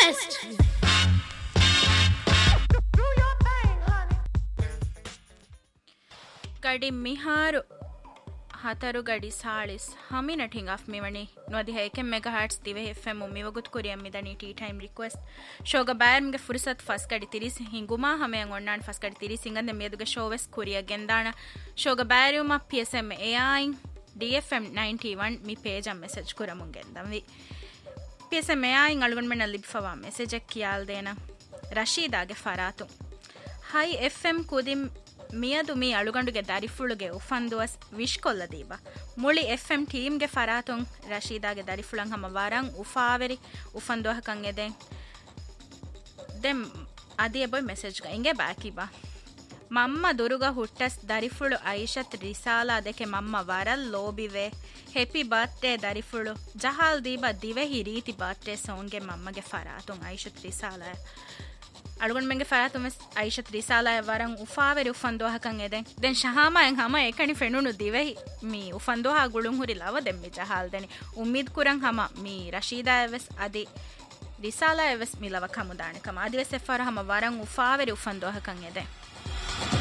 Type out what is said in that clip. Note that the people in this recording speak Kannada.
request. ಗಡಿ ಮಿಹಾರು ಹತರು ಗಡಿ ಸಾಳಿಸ್ ಹಮಿನಟ್ ಹಿಂಗಾಫ್ ಮಿವಣಿ ನೋದಿ ಹೇಕೆ megahertz ದಿವೆ FM ಮಿವಗುತ್ ಕುರಿಯಂ ಮಿದನಿ tea time request ಶೋಗ ಬ್ಯಾರ್ಮ್ಗೆ ಫುರ್ಸತ್ ಫಸ್ ಗಡಿ ತಿರಿಸ್ ಹಿಂಗುಮಾ ಹಮೆಯಂ ಒಣ್ಣಾನ್ ಫಸ್ ಗಡಿ ತಿರಿಸ್ ಹಿಂಗಂದೆ ಮಿಯದುಗೆ ಶೋವೆಸ್ ಕುರಿಯ ಗೆಂದಾಣ ಶೋಗ ಬ್ಯಾರಿಯುಮ ಪಿಎಸ್ಎಂ ಎಐ ಡಿಎಫ್ಎಂ 91 ಮಿ page message ಕುರಮುಂ ಗೆಂದಂ PSM AI ಅಳುಗೊಂಡ್ ಮೆನ ಲಿಬ್ಫವಾ message ಕಿಯಾಲ್ Dena ರಶೀದಾಗೆ ಫರಾತು high FM ಕುದಿಂ ಮಿಯದು me ಅಳುಗಂಡುಗೆ ದರಿಫುಳುಗೆ ಉಫಂದುವಸ್ ವಿಶ್ಕೊಲ್ಲದೀಬ ಮುಳಿ FM ಟೀಮ್ಗೆ ಫರಾತುಂ ರಶೀದಾಗೆ ದರಿಫುಳಂ ಹಮ ವರಂ ಉಫಾವೆರಿ ಉಫಂದುವಹಕಂ ಎದೆ ದೆಂ ಅದಿಯ ಬೊಯ್ ಮೆಸೇಜ್ಗ ಇಂಗೆ ಬಾಕಿಬಾ ಮಮ್ಮ ದುರುಗ ಹುಟ್ಟಸ್ ದರಿಫುಳು ಐಷತ್ ರಿಸಾಲಾ ದೆಕೆ ಮಮ್ಮ ವರಲ್ ಲೋಬಿವೆ ಹೆಪಿ ಬರ್ತ್ಡೇ ದರಿಫುಳು ಜಹಾಲ್ ದೀಬ ದಿವೆ ಹಿ ರೀತಿ ಬರ್ತ್ಡೇ ಸೋನ್ಗೆ ಮಮ್ಮಗೆ ಫರಾತುಂ ಐಷತ್ ರಿಸಾಲಾ ಅಳುಗೊಂಡ್ ಮೆಂಗೆ ಫರಾತುಂ ಐಷತ್ ರಿಸಾಲಾ ವರಂ ಉಫಾವೆರಿ ಉಫಂದುವಹಕಂ ಎದೆ ದೆನ್ ಶಹಾಮಯಂ ಹಮ ಏಕಣಿ ಫೆನುನು ದಿವೆ ಮೀ ಉಫಂದುವಹ ಗುಳುಂ ಹುರಿ ಲವ ದೆಮ್ಮಿ ಜಹಾಲ್ ದೆನಿ ಉಮ್ಮೀದ್ ಕುರಂ ಹಮ ಮೀ ರಶೀದಾ ಎವೆಸ್ ಅದಿ ರಿಸಾಲಾ ಎವೆಸ್ ಮಿಲವ ಕಮುದಾಣೆ ಕಮ ಆದಿವೆಸ್ ಎಫಾರ ಹಮ ವರಂ ಉಫಾವೆರಿ ಉಫಂದುವಹಕಂ ಎದೆ